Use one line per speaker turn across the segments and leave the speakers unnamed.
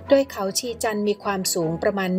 โดยเขาชีจันทร์มีความสูงประมาณ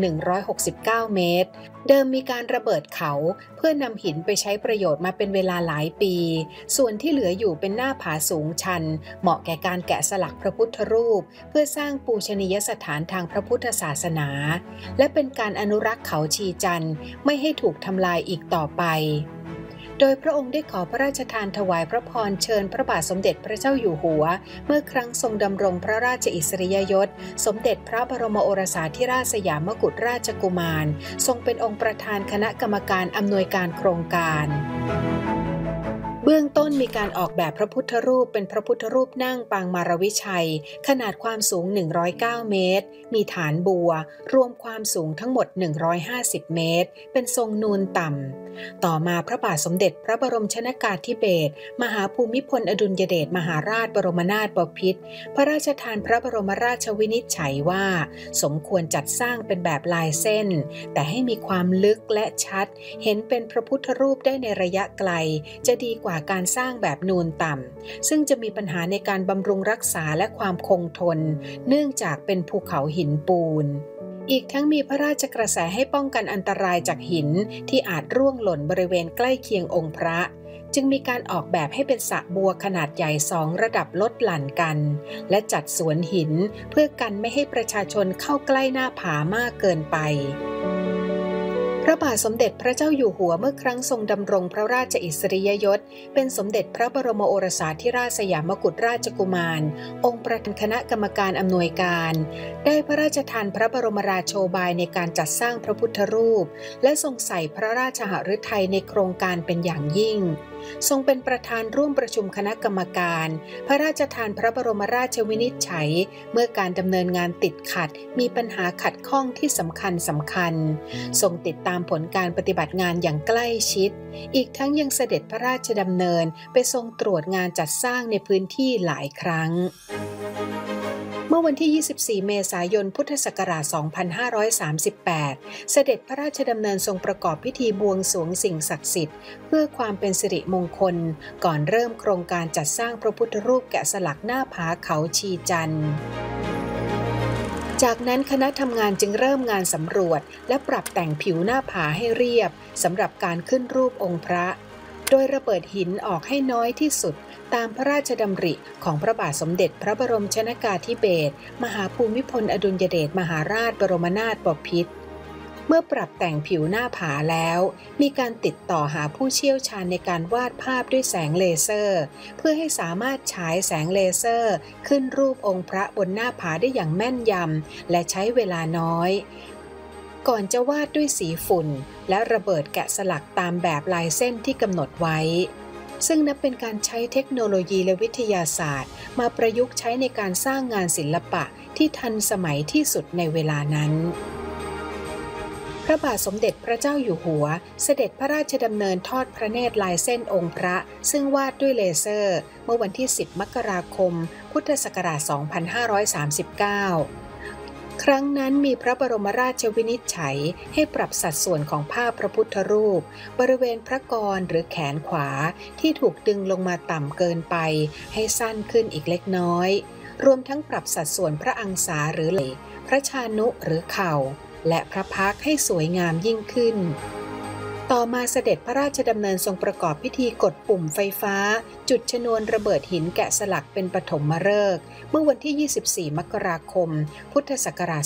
169เมตรเดิมมีการระเบิดเขาเพื่อนำหินไปใช้ประโยชน์มาเป็นเวลาหลายปีส่วนที่เหลืออยู่เป็นหน้าผาสูงชันเหมาะแก่การแกะสลักพระพุทธรูปเพื่อสร้างปูชนียสถานทางพระพุทธศาสนาและเป็นการอนุรักษ์เขาชีจันทร์ไม่ให้ถูกทำลายอีกต่อไปโดยพระองค์ได้ขอพระราชทานถวายพระพรเชิญพระบาทสมเด็จพระเจ้าอยู่หัวเมื่อครั้งทรงดำรงพระราชอิสริยยศสมเด็จพระบรมโอรสาธิราชสยามกุฎราชกุมารทรงเป็นองค์ประธานคณะกรรมการอำนวยการโครงการเบื้องต้นมีการออกแบบพระพุทธรูปเป็นพระพุทธรูปนั่งปางมารวิชัยขนาดความสูง109เมตรมีฐานบัวรวมความสูงทั้งหมด150เมตรเป็นทรงนูนต่ำต่อมาพระบาทสมเด็จพระบรมชนกาธิเบศรมหาภูมิพลอดุลยเดชมหาราชบรมนาถบพิตรพระราชทานพระบรมราชวินิจฉัยว่าสมควรจัดสร้างเป็นแบบลายเส้นแต่ให้มีความลึกและชัดเห็นเป็นพระพุทธรูปได้ในระยะไกลจะดีกว่าการสร้างแบบนูนต่ำซึ่งจะมีปัญหาในการบำรุงรักษาและความคงทนเนื่องจากเป็นภูเขาหินปูนอีกทั้งมีพระราชกระแสให้ป้องกันอันตรายจากหินที่อาจร่วงหล่นบริเวณใกล้เคียงองค์พระจึงมีการออกแบบให้เป็นสระบัวขนาดใหญ่2ระดับลดหลั่นกันและจัดสวนหินเพื่อกันไม่ให้ประชาชนเข้าใกล้หน้าผามากเกินไปพระบาทสมเด็จพระเจ้าอยู่หัวเมื่อครั้งทรงดำรงพระราชอิสริยยศเป็นสมเด็จพระบรมโอรสาธิราชสยามกุฎราชกุมารองค์ประธานคณะกรรมการอำนวยการได้พระราชทานพระบรมราโชบายในการจัดสร้างพระพุทธรูปและทรงใส่พระราชหฤทัยในโครงการเป็นอย่างยิ่งทรงเป็นประธานร่วมประชุมคณะกรรมการพระราชทานพระบรมราชวินิจฉัยเมื่อการดำเนินงานติดขัดมีปัญหาขัดข้องที่สำคัญทรงติดตามผลการปฏิบัติงานอย่างใกล้ชิดอีกทั้งยังเสด็จพระราชดำเนินไปทรงตรวจงานจัดสร้างในพื้นที่หลายครั้งเมื่อวันที่24เมษายนพุทธศักราช2538เสด็จพระราชดำเนินทรงประกอบพิธีบวงสรวงสิ่งศักดิ์สิทธิ์เพื่อความเป็นสิริมงคลก่อนเริ่มโครงการจัดสร้างพระพุทธรูปแกะสลักหน้าผาเขาชีจันทร์จากนั้นคณะทำงานจึงเริ่มงานสำรวจและปรับแต่งผิวหน้าผาให้เรียบสำหรับการขึ้นรูปองค์พระโดยระเบิดหินออกให้น้อยที่สุดตามพระราชดำริของพระบาทสมเด็จพระบรมชนกาธิเบศรมหาภูมิพลอดุลยเดชมหาราชบรมนาถบพิตรเมื่อปรับแต่งผิวหน้าผาแล้วมีการติดต่อหาผู้เชี่ยวชาญในการวาดภาพด้วยแสงเลเซอร์เพื่อให้สามารถฉายแสงเลเซอร์ขึ้นรูปองค์พระบนหน้าผาได้อย่างแม่นยำและใช้เวลาน้อยก่อนจะวาดด้วยสีฝุ่นและระเบิดแกะสลักตามแบบลายเส้นที่กำหนดไว้ซึ่งนับเป็นการใช้เทคโนโลยีและวิทยาศาสตร์มาประยุกต์ใช้ในการสร้างงานศิลปะที่ทันสมัยที่สุดในเวลานั้นพระบาทสมเด็จพระเจ้าอยู่หัวเสด็จพระราชดำเนินทอดพระเนตรลายเส้นองค์พระซึ่งวาดด้วยเลเซอร์เมื่อวันที่10มกราคมพุทธศักราช2539ครั้งนั้นมีพระบรมราชวินิจฉัยให้ปรับสัดส่วนของภาพพระพุทธรูปบริเวณพระกรหรือแขนขวาที่ถูกดึงลงมาต่ำเกินไปให้สั้นขึ้นอีกเล็กน้อยรวมทั้งปรับสัดส่วนพระอังสาหรือไหล่พระชานุหรือเข่าและพระพักตร์ให้สวยงามยิ่งขึ้นต่อมาเสด็จพระราชดำเนินทรงประกอบพิธีกดปุ่มไฟฟ้าจุดชนวนระเบิดหินแกะสลักเป็นปฐมฤกษ์เมื่อวันที่24มกราคมพุทธศักราช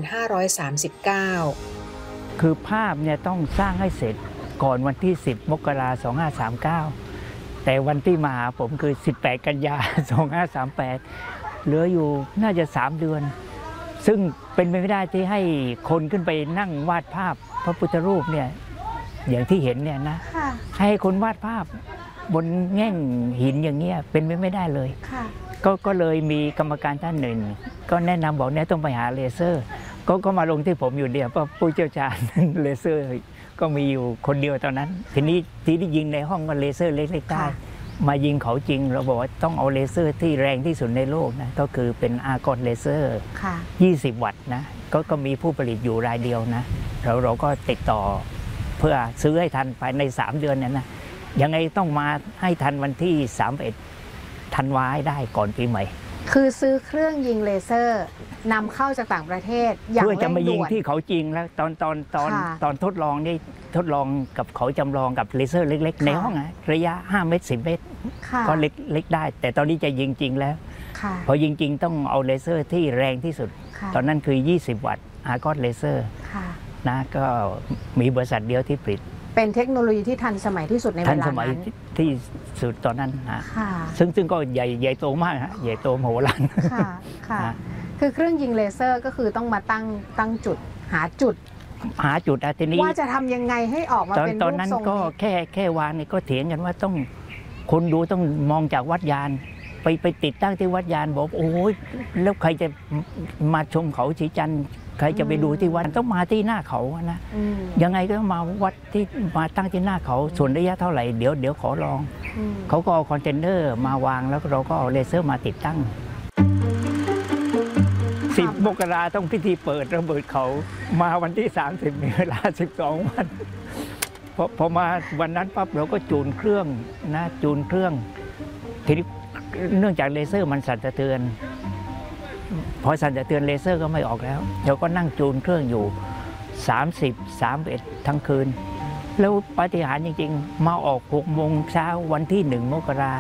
2539
คือภาพเนี่ยต้องสร้างให้เสร็จก่อนวันที่10มกราคม2539แต่วันที่มาหาผมคือ18กันยายน2538เหลืออยู่น่าจะ3เดือนซึ่งเป็นไปไม่ได้ที่ให้คนขึ้นไปนั่งวาดภาพพระพุทธรูปเนี่ยอย่างที่เห็นเนี่ยนะให้คนวาดภาพบนแง่งหินอย่างเงี้ยเป็นไปไม่ได้เลยก็เลยมีกรรมการท่านหนึ่งก็แนะนำบอกเนี่ยต้องไปหาเลเซอร์ก็มาลงที่ผมอยู่เดียวเพราะผู้เชี่ยวชาญเลเซอร์ก็มีอยู่คนเดียวตอนนั้นทีนี้ที่ยิงในห้องก็เลเซอร์เล็กๆได้มายิงเขาจริงเราบอกว่าต้องเอาเลเซอร์ที่แรงที่สุดในโลกนะก็คือเป็นอาร์กอนเลเซอร์20 วัตต์นะก็มีผู้ผลิตอยู่รายเดียวนะเราก็ติดต่อเพื่อซื้อให้ทันภายใน3เดือนเนี่ยนะยังไงต้องมาให้ทันวันที่31ธันวาได้ก่อนปีใหม่
คือซื้อเครื่องยิงเลเซอร์นำเข้าจากต่างประเทศอย่าง
เพื่อจะมายิง
เร่ด่วน
ที่เขาจริงแล้วตอนทดลองนี่ทดลองกับเขาจำลองกับเลเซอร์เล็กๆในห้องระยะ5 เมตร 10 เมตรก็เล็กได้แต่ตอนนี้จะยิงจริงแล้วพอยิงจริงต้องเอาเลเซอร์ที่แรงที่สุดตอนนั้นคือ20 วัตต์อาร์กอนเลเซอร์นะก็มีบริษัทเดียวที่ผลิต
เป็นเทคโนโลยีที่ทันสมัยที่สุดในเวลานั้นทันสมัย
ที่สุดตอนนั้นนะซึ่งก็ใหญ่โตมากฮะใหญ่โตมโหฬาร
ค่ะคือเครื่องยิงเลเซอร์ก็คือต้องมาตั้งจุดหาจุด
ทีนี้
ว่าจะทำยังไงให้ออกมาเป็นรูปทรงนี้
ตอนนั้นก็แค่วางนี่ก็เถียงกันว่าต้องคนดูต้องมองจากวัดยานไปติดตั้งที่วัดยานบอกโอ้ยแล้วใครจะมาชมเขาศรีจันทร์ใครจะไปดูที่วัดต้องมาที่หน้าเขานะยังไงก็ต้องมาวัดที่มาตั้งที่หน้าเขาส่วนระยะเท่าไหร่เดี๋ยวขอลองเขาก็เอาคอนเทนเนอร์มาวางแล้วเราก็เอาเลเซอร์มาติดตั้ง10 มกราต้องพิธีเปิดระเบิดเขามาวันที่30มีเวลา12 วันพอมาวันนั้นปั๊บเราก็จูนเครื่องทีนี้เนื่องจากเลเซอร์มันสั่นสะเทือนพอสั่นสะเทือนเลเซอร์ก็ไม่ออกแล้วเราก็นั่งจูนเครื่องอยู่31ทั้งคืนแล้วปาฏิหาริย์จริงๆมาออก6 โมงเช้าวันที่1 มกรา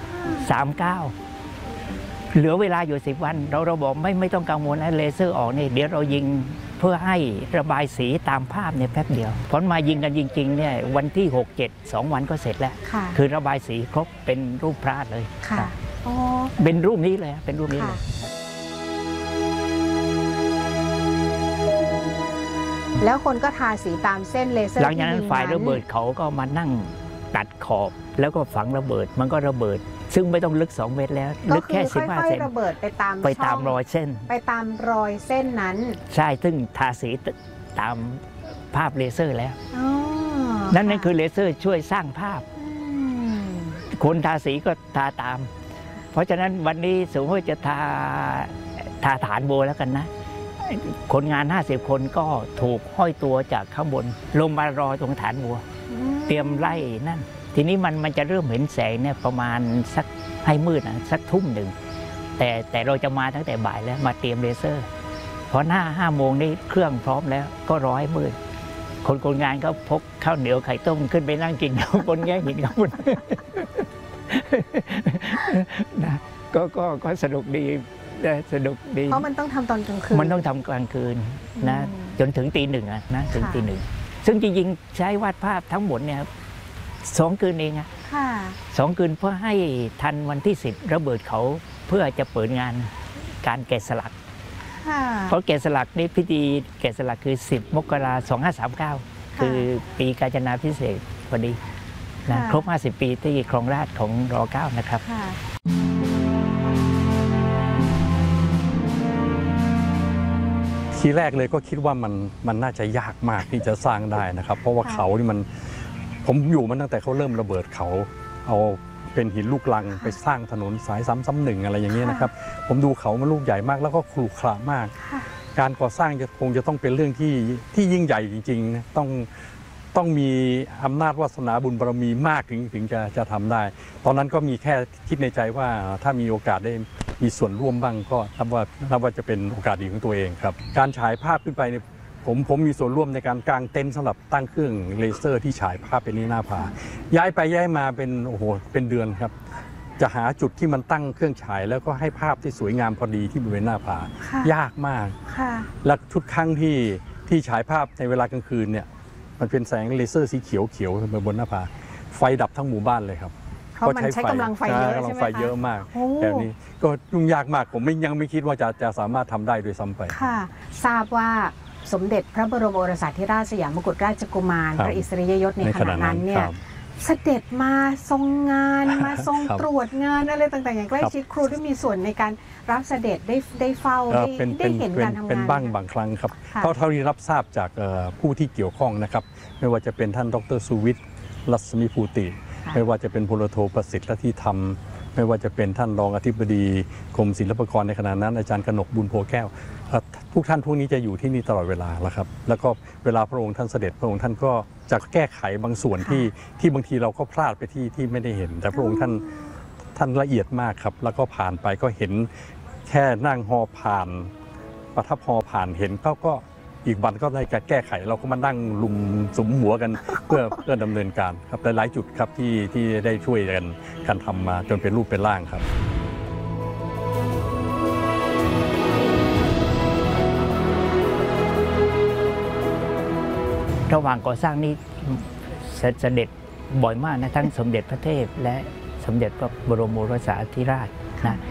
39เหลือเวลาอยู่10 วันเราบอกไม่ต้องกังวลนะเลเซอร์ออกนี่เดี๋ยวเรายิงเพื่อให้ระบายสีตามภาพเนี่ยแป๊บเดียวพอมายิงกันจริงๆเนี่ยวันที่6 7 2 วันก็เสร็จแล้วคือระบายสีครบเป็นรูปพระเลยเป็นรูปนี้เลยเป็นรูปนี้เลย
แล้วคนก็ทาสีตามเส้นเลเซอร์
หลังจากนั้นฝ่ายระเบิดเขาก็มานั่งตัดขอบแล้วก็ฝังระเบิดมันก็ระเบิดซึ่งไม่ต้องลึก2 เมตรแล้วลึกแค่15 เซน
ระเบิดไปตาม
รอยเส้น
นั้น
ใช่ซึ่งทาสีตามภาพเลเซอร์แล้วนั่นคือเลเซอร์ช่วยสร้างภาพคนทาสีก็ทาตามเพราะฉะนั้นวันนี้สมมติจะทาฐานโบแล้วกันนะคนงาน50 คนก็ถูกห้อยตัวจากข้างบนลงมารอตรงฐานบัวเตรียมไล่นั่นทีนี้มันจะเริ่มเห็นแสงเนี่ยประมาณสักให้มืดสักทุ่มหนึ่งแต่เราจะมาตั้งแต่บ่ายแล้วมาเตรียมเลเซอร์พอ5 โมงนี้เครื่องพร้อมแล้วก็รอให้มืดคนงานก็พกข้าวเหนียวไข่ต้มขึ้นไปนั่งกินบนแง่หินข้างบนนะก็สนุกดี
เพราะมันต้องทำตอนกลางคืน
มันต้องทำกลางคืนนะจนถึงตี 1นะถึงตี 1ซึ่งจริงๆใช้วาดภาพทั้งหมดเนี่ย2 คืนเอง2 คืนเพื่อให้ทันวันที่10ระเบิดเขาเพื่อจะเปิดงานการแกะสลักเพราะแกะสลักนี่พิธีแกะสลักคือ10 มกราคม 2539คือปีกาญจนาภิเษกพอดีนะครบ50 ปีที่ครองราชย์ของร.9 นะครับ
ทีแรกเลยก็คิดว่ามันน่าจะยากมากที่จะสร้างได้นะครับเพราะว่าเขานี่ผมอยู่มันตั้งแต่เขาเริ่มระเบิดเขาเอาเป็นหินลูกลังไปสร้างถนนสาย331อะไรอย่างนี้นะครับผมดูเขามันลูกใหญ่มากแล้วก็ขรุขระมากการก่อสร้างคงจะต้องเป็นเรื่องที่ยิ่งใหญ่จริงๆนะต้องมีอำนาจวาสนาบุญบารมีมากถึงจะทำได้ตอนนั้นก็มีแค่คิดในใจว่าถ้ามีโอกาสได้มีส่วนร่วมบ้างก็นับว่าจะเป็นโอกาสดีของตัวเองครับการฉายภาพขึ้นไปเนี่ยผมมีส่วนร่วมในการกางเต็นท์สำหรับตั้งเครื่องเลเซอร์ที่ฉายภาพเป็นหน้าผาย้ายไปย้ายมาเป็นเดือนครับจะหาจุดที่มันตั้งเครื่องฉายแล้วก็ให้ภาพที่สวยงามพอดีที่บริเวณหน้าผายากมากและทุกครั้งที่ฉายภาพในเวลากลางคืนเนี่ยมันเป็นแสงเลเซอร์สีเขียวบนหน้าผาไฟดับทั้งหมู่บ้านเลยครับ
เพราะมันใช้กำลังไฟเยอะใช่ไหมคะ
เยอะมากแบบนี้ก็ยุ่งยากมากผมยังไม่คิดว่าจะสามารถทำได้โดยซ้ำไป
ค่ะทราบว่าสมเด็จพระบรมโอรสาธิราชสยามกุฎราชกุมารพระอิสริยยศในขณะนั้นเนี่ยเสด็จมาทรงงานมาทรงตรวจงานอะไรต่างๆอย่างใกล้ชิดครูได้มีส่วนในการรับเสด็จได้เฝ้าได้เห็นการทำงาน
เป็นบางครั้งครับเท่าที่รับทราบจากผู้ที่เกี่ยวข้องนะครับไม่ว่าจะเป็นท่านดร.สุวิทย์รัศมีภูติไม่ว่าจะเป็นพลโทประสิทธิ์และที่ทำไม่ว่าจะเป็นท่านรองอธิบดีกรมศิลปากรในขณะนั้นอาจารย์กนกบุญโพแก้วทุกท่านพวกนี้จะอยู่ที่นี่ตลอดเวลาแล้วครับแล้วก็เวลาพระองค์ท่านเสด็จพระองค์ท่านก็จะแก้ไขบางส่วนที่บางทีเราก็พลาดไปที่ไม่ได้เห็นแต่พระองค์ท่านละเอียดมากครับแล้วก็ผ่านไปก็เห็นแค่นั่งฮอผ่านประทับฮอผ่านเห็นก็อีกวันก็ได้การแก้ไขเราก็มานั่งลุมสุมหัวกัน เพื่อดำเนินการครับหลายๆจุดครับที่ได้ช่วยกันทำมาจนเป็นรูปเป็นร่างครับ
ระหว่างก่อสร้างนี้เสด็จบ่อยมากนะทั้งสมเด็จพระเทพและสมเด็จพระบรมโอรสาธิราชนะ